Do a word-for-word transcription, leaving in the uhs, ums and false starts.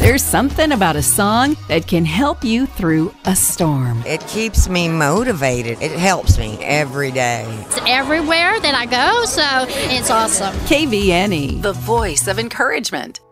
There's something about a song that can help you through a storm. It keeps me motivated. It helps me every day. It's everywhere that I go, so it's awesome. K V N E, the voice of encouragement.